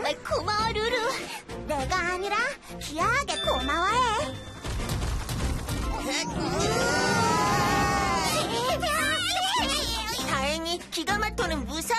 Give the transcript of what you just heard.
정말 고마워, 루루. 내가 아니라 귀하게 고마워해. 다행히 기가마토는 무사해.